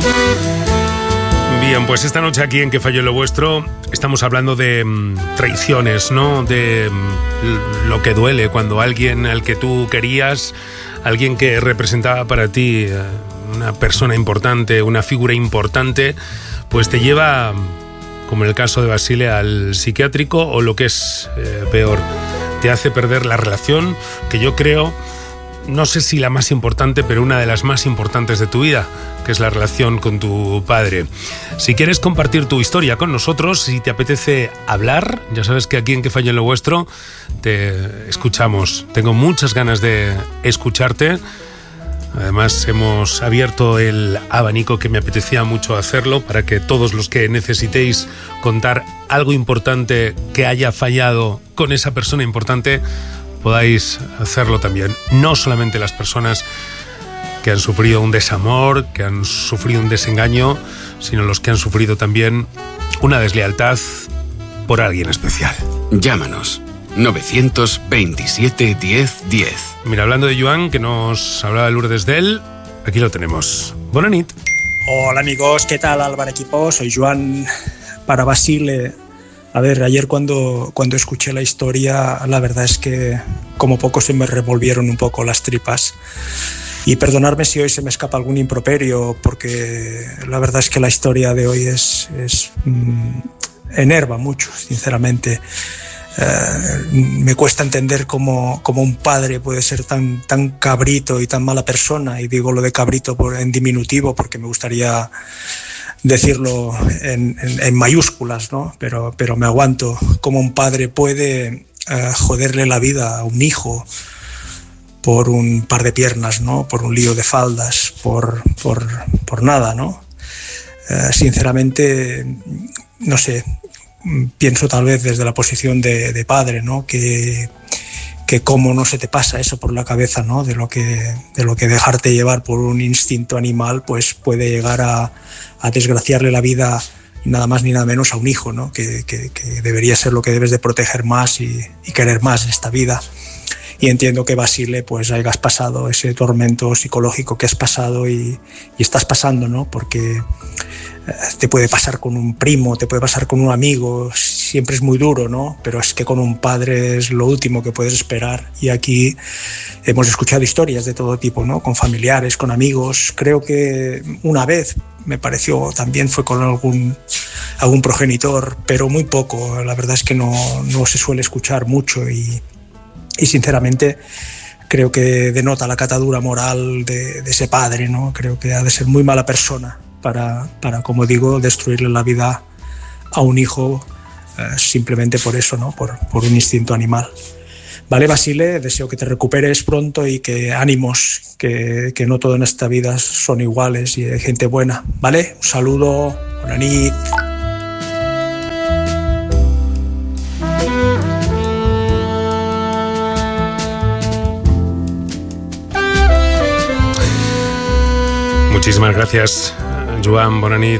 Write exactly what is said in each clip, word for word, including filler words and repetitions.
Bien, pues esta noche aquí en Que Falló Lo Vuestro estamos hablando de mmm, traiciones, ¿no? De mmm, lo que duele cuando alguien al que tú querías, alguien que representaba para ti eh, una persona importante, una figura importante, pues te lleva, como en el caso de Basile, al psiquiátrico o lo que es eh, peor, te hace perder la relación que yo creo, no sé si la más importante, pero una de las más importantes de tu vida, que es la relación con tu padre. Si quieres compartir tu historia con nosotros, si te apetece hablar, ya sabes que aquí en Que Falló Lo Vuestro te escuchamos. Tengo muchas ganas de escucharte. Además, hemos abierto el abanico, que me apetecía mucho hacerlo, para que todos los que necesitéis contar algo importante que haya fallado con esa persona importante, podáis hacerlo también. No solamente las personas que han sufrido un desamor, que han sufrido un desengaño, sino los que han sufrido también una deslealtad por alguien especial. Llámanos novecientos veintisiete diez diez. Mira, hablando de Joan, que nos hablaba Lourdes de él, aquí lo tenemos. Bona nit. Hola amigos, ¿qué tal Álvaro equipo? Soy Joan para Basile. A ver, ayer cuando, cuando escuché la historia, la verdad es que como poco se me revolvieron un poco las tripas. Y perdonadme si hoy se me escapa algún improperio, porque la verdad es que la historia de hoy es, es mmm, enerva mucho, sinceramente. Uh, me cuesta entender cómo, cómo un padre puede ser tan, tan cabrito y tan mala persona, y digo lo de cabrito por, en diminutivo, porque me gustaría decirlo en, en, en mayúsculas, ¿no? Pero, pero me aguanto. Cómo un padre puede uh, joderle la vida a un hijo por un par de piernas, ¿no? Por un lío de faldas, por, por, por nada, ¿no? Uh, sinceramente, no sé, pienso tal vez desde la posición de, de padre, ¿no? Que, que cómo no se te pasa eso por la cabeza, ¿no? De lo que, de lo que dejarte llevar por un instinto animal, pues puede llegar a, a desgraciarle la vida, nada más ni nada menos, a un hijo, ¿no? Que, que, que debería ser lo que debes de proteger más y, y querer más en esta vida. Y entiendo que Basile, pues hayas pasado ese tormento psicológico que has pasado y, y estás pasando, ¿no? Porque te puede pasar con un primo, te puede pasar con un amigo, siempre es muy duro, ¿no? Pero es que con un padre es lo último que puedes esperar. Y aquí hemos escuchado historias de todo tipo, ¿no? Con familiares, con amigos. Creo que una vez, me pareció, también fue con algún, algún progenitor, pero muy poco. La verdad es que no, no se suele escuchar mucho y, y sinceramente creo que denota la catadura moral de, de ese padre, ¿no? Creo que ha de ser muy mala persona para, para como digo, destruirle la vida a un hijo eh, simplemente por eso, ¿no? Por, por un instinto animal. Vale, Basile, deseo que te recuperes pronto y que ánimos, que, que no todo en esta vida son iguales y hay gente buena, ¿vale? Un saludo, buena nit. Muchísimas gracias, Joan, bona nit.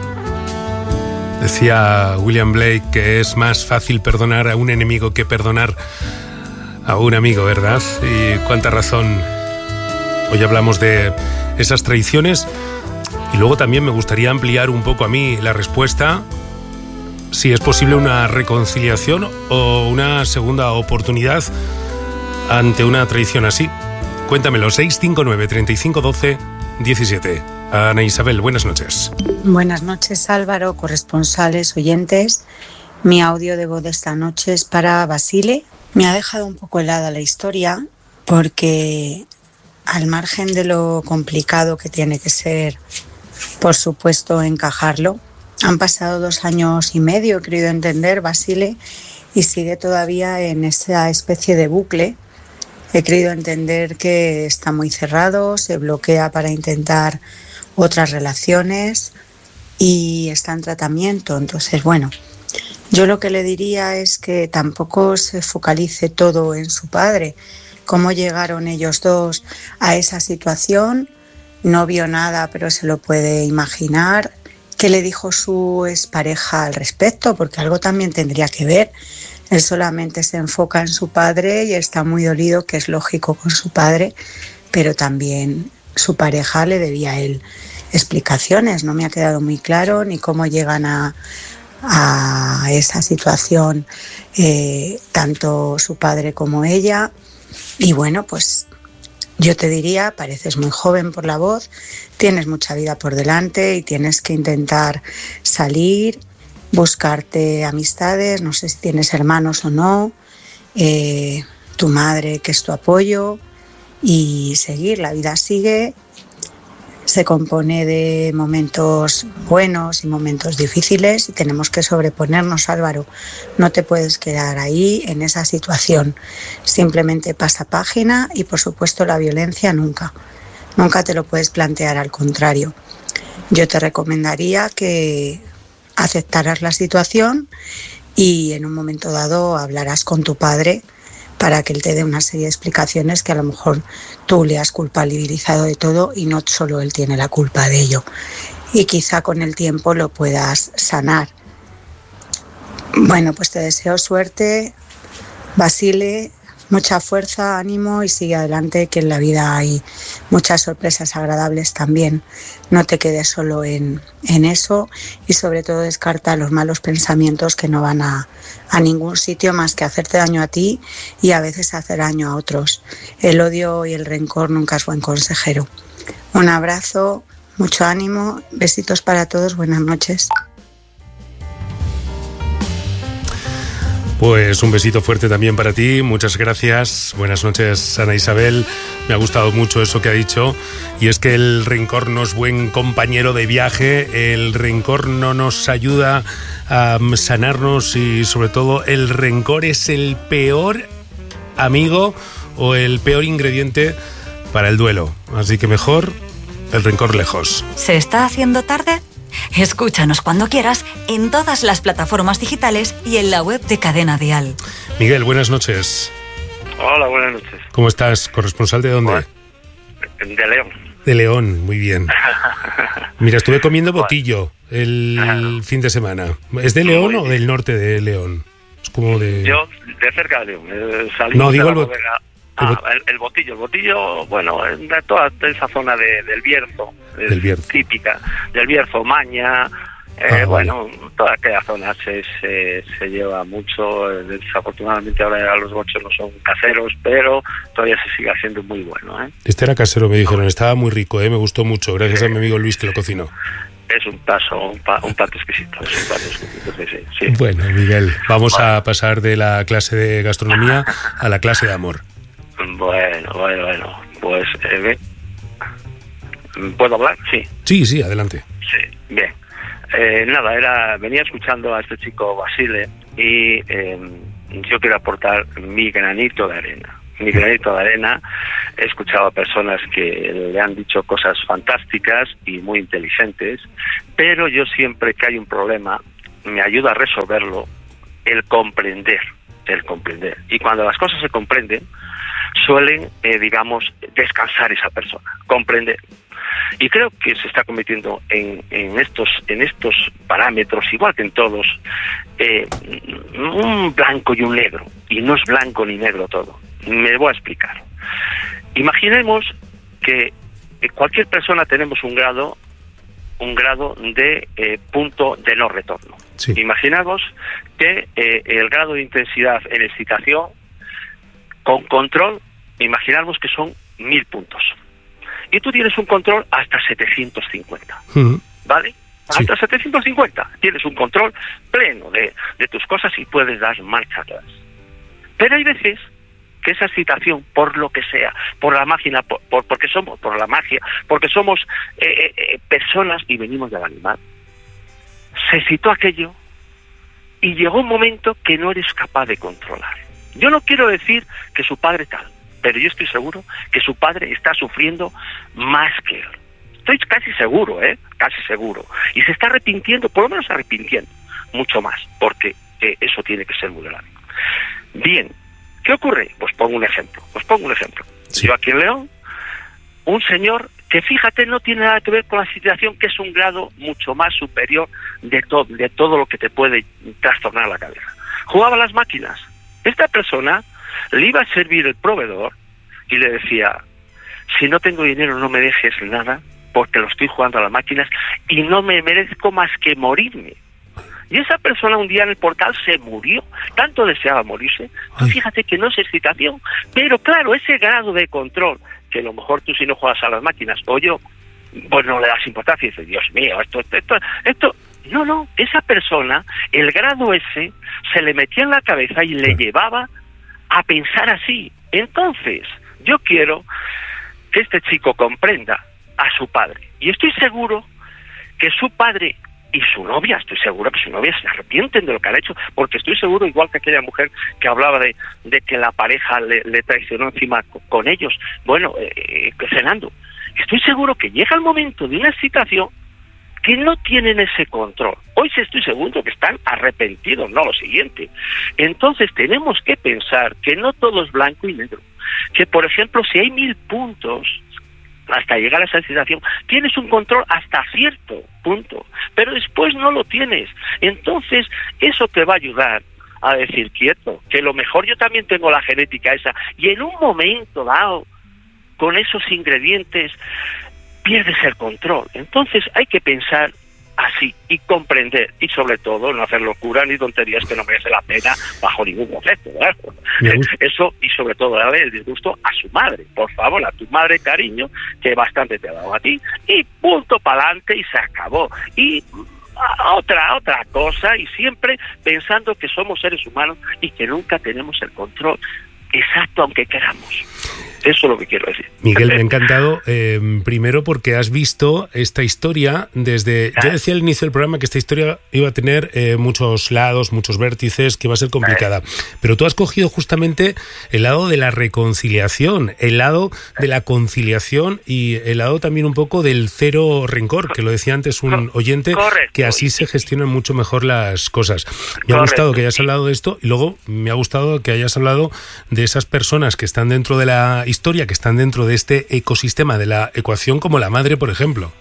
Decía William Blake que es más fácil perdonar a un enemigo que perdonar a un amigo, ¿verdad? Y cuánta razón. Hoy hablamos de esas traiciones y luego también me gustaría ampliar un poco a mí la respuesta, si es posible una reconciliación o una segunda oportunidad ante una traición así. Cuéntamelo, seis cinco nueve, treinta y cinco, doce, diecisiete. Ana Isabel, buenas noches. Buenas noches, Álvaro, corresponsales, oyentes. Mi audio de voz de esta noche es para Basile. Me ha dejado un poco helada la historia porque, al margen de lo complicado que tiene que ser, por supuesto, encajarlo, han pasado dos años y medio, he querido entender, Basile, y sigue todavía en esa especie de bucle. He querido entender que está muy cerrado, se bloquea para intentar otras relaciones y está en tratamiento. Entonces, bueno, yo lo que le diría es que tampoco se focalice todo en su padre. Cómo llegaron ellos dos a esa situación, no vio nada, pero se lo puede imaginar. ¿Qué le dijo su expareja al respecto? Porque algo también tendría que ver. Él solamente se enfoca en su padre y está muy dolido, que es lógico con su padre, pero también su pareja le debía a él explicaciones. No me ha quedado muy claro ni cómo llegan a, a esa situación eh, tanto su padre como ella. Y bueno, pues yo te diría, pareces muy joven por la voz, tienes mucha vida por delante y tienes que intentar salir, buscarte amistades, no sé si tienes hermanos o no, eh, tu madre que es tu apoyo, y seguir. La vida sigue, se compone de momentos buenos y momentos difíciles y tenemos que sobreponernos, Álvaro. No te puedes quedar ahí en esa situación. Simplemente pasa página y, por supuesto, la violencia nunca. Nunca te lo puedes plantear, al contrario. Yo te recomendaría que aceptaras la situación y en un momento dado hablarás con tu padre para que él te dé una serie de explicaciones que a lo mejor tú le has culpabilizado de todo y no solo él tiene la culpa de ello. Y quizá con el tiempo lo puedas sanar. Bueno, pues te deseo suerte, Basile, mucha fuerza, ánimo y sigue adelante, que en la vida hay muchas sorpresas agradables también. No te quedes solo en, en eso y sobre todo descarta los malos pensamientos que no van a, a ningún sitio más que hacerte daño a ti y a veces hacer daño a otros. El odio y el rencor nunca es buen consejero. Un abrazo, mucho ánimo, besitos para todos, buenas noches. Pues un besito fuerte también para ti, muchas gracias, buenas noches, Ana Isabel. Me ha gustado mucho eso que ha dicho, y es que el rencor no es buen compañero de viaje, el rencor no nos ayuda a sanarnos y sobre todo el rencor es el peor amigo o el peor ingrediente para el duelo, así que mejor el rencor lejos. ¿Se está haciendo tarde? Escúchanos cuando quieras en todas las plataformas digitales y en la web de Cadena Dial. Miguel, buenas noches. Hola, buenas noches. ¿Cómo estás? ¿Corresponsal de dónde? De León. De León, muy bien. Mira, estuve comiendo botillo el fin de semana. ¿Es de León o del norte de León? Es como de... Yo, de cerca de León. Eh, no, digo de el, bot... ah, el, el botillo. El botillo, bueno, de toda esa zona de, del Bierzo. Del Bierzo. Típica. Del Bierzo, Maña... Eh, ah, bueno, vale. Toda aquella zona se, se, se lleva mucho. Desafortunadamente ahora los bochos no son caseros, pero todavía se sigue haciendo muy bueno, ¿eh? Este era casero, me dijeron. Estaba muy rico, ¿eh? Me gustó mucho. Gracias sí. a mi amigo Luis que lo cocinó. Es un paso, un, pa, un plato exquisito. Es un plato exquisito, sí, sí, sí. Bueno, Miguel, vamos bueno. a pasar de la clase de gastronomía a la clase de amor. Bueno, bueno, bueno. Pues, eh, ¿puedo hablar? Sí. Sí, sí, adelante. Sí, bien. Eh, nada, era venía escuchando a este chico Basile y eh, yo quiero aportar mi granito de arena. Mi granito de arena, he escuchado a personas que le han dicho cosas fantásticas y muy inteligentes, pero yo siempre que hay un problema, me ayuda a resolverlo el comprender, el comprender. Y cuando las cosas se comprenden, suelen, eh, digamos, descansar esa persona, comprender. Y creo que se está convirtiendo en, en estos en estos parámetros, igual que en todos, eh, un blanco y un negro. Y no es blanco ni negro todo. Me voy a explicar. Imaginemos que cualquier persona tenemos un grado un grado de eh, punto de no retorno. Sí. Imaginaos que eh, el grado de intensidad en excitación con control, imaginamos que son mil puntos. Y tú tienes un control hasta setecientos cincuenta, uh-huh. ¿vale? Sí. Hasta setecientos cincuenta. Tienes un control pleno de, de tus cosas y puedes dar marcha atrás. Pero hay veces que esa excitación, por lo que sea, por la magia, por, por, porque somos, por la magia, porque somos eh, eh, personas y venimos del animal, se excitó aquello y llegó un momento que no eres capaz de controlar. Yo no quiero decir que su padre tal, pero yo estoy seguro que su padre está sufriendo más que él. Estoy casi seguro, ¿eh? Casi seguro. Y se está arrepintiendo, por lo menos arrepintiendo, mucho más, porque eh, eso tiene que ser muy grave. Bien, ¿qué ocurre? Pues pongo un ejemplo, pues pongo un ejemplo. Sí. Yo aquí en León, un señor que, fíjate, no tiene nada que ver con la situación, que es un grado mucho más superior de, to- de todo lo que te puede trastornar la cabeza. Jugaba a las máquinas. Esta persona le iba a servir el proveedor y le decía, si no tengo dinero no me dejes nada, porque lo estoy jugando a las máquinas y no me merezco más que morirme. Y esa persona un día en el portal se murió, tanto deseaba morirse. Ay. Fíjate que no es excitación, pero claro, ese grado de control, que a lo mejor tú si no juegas a las máquinas, o yo, pues no le das importancia y dices, Dios mío, esto, esto, esto... No, no, esa persona, el grado ese, se le metía en la cabeza y le llevaba a pensar así. Entonces, yo quiero que este chico comprenda a su padre. Y estoy seguro que su padre y su novia, estoy seguro que su novia se arrepienten de lo que han hecho, porque estoy seguro, igual que aquella mujer que hablaba de, de que la pareja le, le traicionó encima con, con ellos, bueno, eh, cenando. Estoy seguro que llega el momento de una excitación que no tienen ese control. Hoy sí estoy seguro que están arrepentidos, no lo siguiente. Entonces tenemos que pensar que no todo es blanco y negro. Que, por ejemplo, si hay mil puntos hasta llegar a esa excitación, tienes un control hasta cierto punto, pero después no lo tienes. Entonces eso te va a ayudar a decir, quieto, que lo mejor yo también tengo la genética esa, y en un momento dado, con esos ingredientes, pierdes el control. Entonces hay que pensar así y comprender, y sobre todo no hacer locura ni tonterías que no merece la pena bajo ningún concepto, ¿verdad? Eso, y sobre todo darle el disgusto a su madre. Por favor, a tu madre, cariño, que bastante te ha dado a ti, y punto para adelante y se acabó. Y otra otra cosa, y siempre pensando que somos seres humanos y que nunca tenemos el control exacto aunque queramos. Eso es lo que quiero decir. Miguel, me ha encantado, eh, primero porque has visto esta historia desde... Yo decía al inicio del programa que esta historia iba a tener eh, muchos lados, muchos vértices, que iba a ser complicada. Pero tú has cogido justamente el lado de la reconciliación, el lado de la conciliación y el lado también un poco del cero rencor, que lo decía antes un oyente, Correcto. Que así se gestionan mucho mejor las cosas. Me Correcto. ha gustado que hayas hablado de esto y luego me ha gustado que hayas hablado de esas personas que están dentro de la historia, que están dentro de este ecosistema de la ecuación, como la madre, por ejemplo.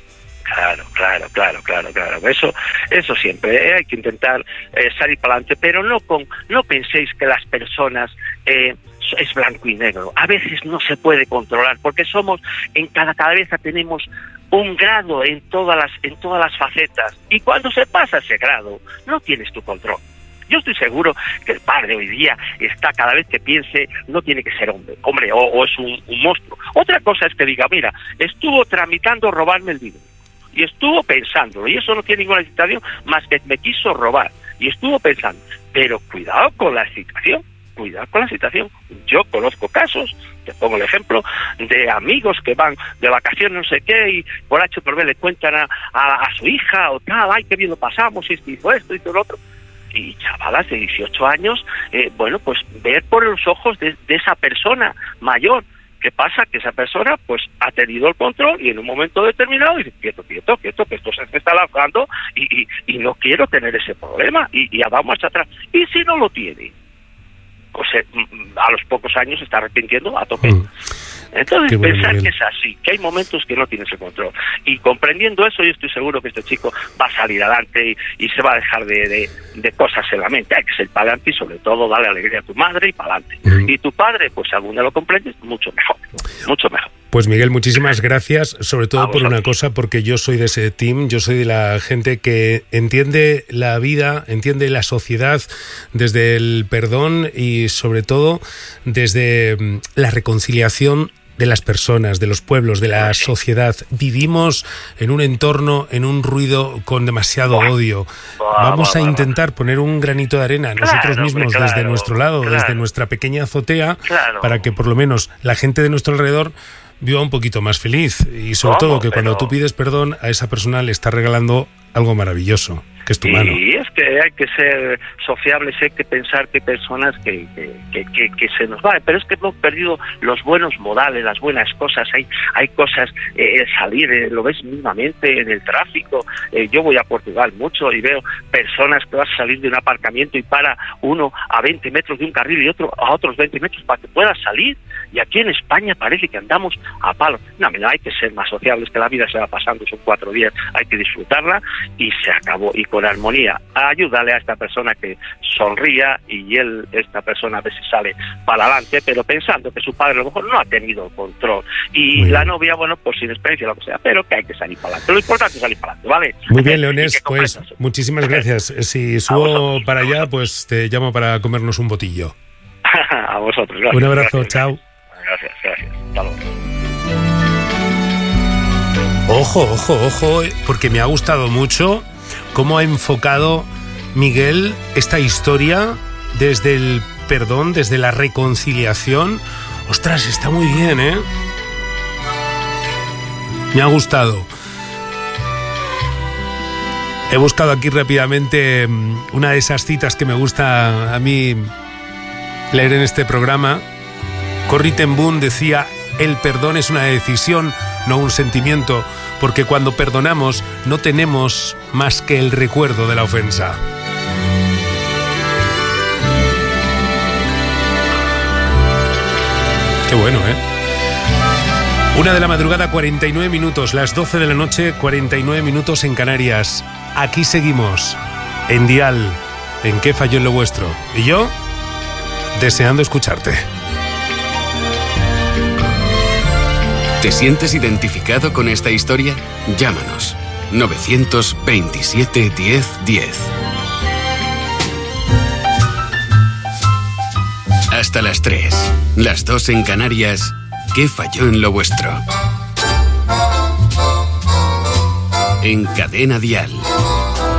Claro, claro, claro, claro, claro. Eso, eso siempre, ¿eh? Hay que intentar eh, salir para adelante, pero no con, no penséis que las personas eh, es blanco y negro. A veces no se puede controlar, porque somos, en cada cabeza tenemos un grado en todas las, en todas las facetas, y cuando se pasa ese grado, no tienes tu control. Yo estoy seguro que el padre hoy día está, cada vez que piense, no tiene que ser hombre, hombre, o, o es un, un monstruo. Otra cosa es que diga, mira, estuvo tramitando robarme el dinero, y estuvo pensando, y eso no tiene ninguna excitación más que me quiso robar, y estuvo pensando, pero cuidado con la excitación, cuidado con la excitación. Yo conozco casos, te pongo el ejemplo, de amigos que van de vacaciones no sé qué, y por H por B le cuentan a, a, a su hija, o tal, ay, qué bien lo pasamos, y esto hizo esto, y todo lo otro. Y chavalas de dieciocho años, eh, bueno, pues ver por los ojos de, de esa persona mayor. ¿Qué pasa? Que esa persona pues ha tenido el control y en un momento determinado dice, quieto, quieto, quieto, que esto se me está alargando y, y, y no quiero tener ese problema, y, y ya vamos hacia atrás. Y si no lo tiene, pues eh, a los pocos años se está arrepintiendo a tope. Mm. Entonces, bueno, pensar Miguel. Que es así, que hay momentos que no tienes el control. Y comprendiendo eso, yo estoy seguro que este chico va a salir adelante y, y se va a dejar de, de, de cosas en la mente. Hay que ser para adelante y sobre todo darle alegría a tu madre y para adelante. Mm. Y tu padre, pues algún día lo comprendes, mucho mejor, mucho mejor. Pues Miguel, muchísimas gracias, sobre todo por una cosa, porque yo soy de ese team, yo soy de la gente que entiende la vida, entiende la sociedad desde el perdón y sobre todo desde la reconciliación de las personas, de los pueblos, de la sociedad. Vivimos en un entorno, en un ruido con demasiado odio. Vamos a intentar poner un granito de arena nosotros mismos desde nuestro lado, desde nuestra pequeña azotea, para que por lo menos la gente de nuestro alrededor viva un poquito más feliz. Y sobre todo que cuando tú pides perdón a esa persona le estás regalando algo maravilloso, que es tu mano. Y es que hay que ser sociables, hay que pensar que hay personas que, que, que, que, que se nos van, pero es que hemos perdido los buenos modales, las buenas cosas. Hay hay cosas, eh, salir, eh, lo ves mínimamente en el tráfico. Eh, yo voy a Portugal mucho y veo personas que vas a salir de un aparcamiento y para uno a veinte metros de un carril y otro a otros veinte metros para que puedas salir. Y aquí en España parece que andamos a palo. No, mira, hay que ser más sociables, que la vida se va pasando, son cuatro días, hay que disfrutarla y se acabó. Y con armonía, ayúdale a esta persona que sonría y él, esta persona, a ver si sale para adelante, pero pensando que su padre a lo mejor no ha tenido el control. Y la novia, bueno, pues sin experiencia, lo que sea, pero que hay que salir para adelante. Lo importante es salir para adelante, ¿vale? Muy bien, Leonés, pues muchísimas gracias. Si subo para allá, pues te llamo para comernos un botillo. A vosotros, gracias. Un abrazo, gracias, chao. Gracias, gracias. Hasta luego. Ojo, ojo, ojo, porque me ha gustado mucho cómo ha enfocado Miguel esta historia desde el perdón, desde la reconciliación. Ostras, está muy bien, ¿eh? Me ha gustado. He buscado aquí rápidamente una de esas citas que me gusta a mí leer en este programa. Corrie ten Boom decía: el perdón es una decisión, no un sentimiento, porque cuando perdonamos no tenemos más que el recuerdo de la ofensa. Qué bueno, ¿eh? Una de la madrugada, cuarenta y nueve minutos, las doce de la noche, cuarenta y nueve minutos en Canarias. Aquí seguimos, en Dial, en ¿Qué falló en lo vuestro? Y yo, deseando escucharte. ¿Te sientes identificado con esta historia? Llámanos. nueve veintisiete, diez, diez. Hasta las tres. Las dos en Canarias. ¿Qué falló en lo vuestro? En Cadena Dial.